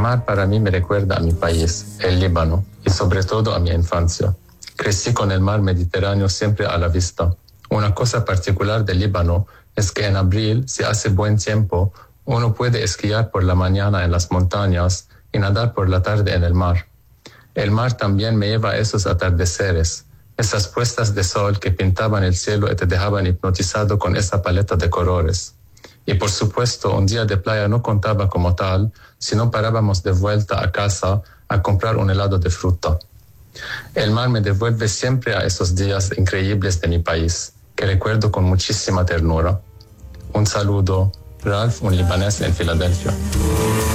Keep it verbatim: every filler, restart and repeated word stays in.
mar para mí me recuerda a mi país, el Líbano, y sobre todo a mi infancia. Crecí con el mar Mediterráneo siempre a la vista. Una cosa particular del Líbano es que en abril, si hace buen tiempo, uno puede esquiar por la mañana en las montañas y nadar por la tarde en el mar. El mar también me lleva a esos atardeceres, esas puestas de sol que pintaban el cielo y te dejaban hipnotizado con esa paleta de colores. Y por supuesto, un día de playa no contaba como tal, sino parábamos de vuelta a casa a comprar un helado de fruta. El mar me devuelve siempre a esos días increíbles de mi país, que recuerdo con muchísima ternura. Un saludo, Ralph, un libanés en Filadelfia.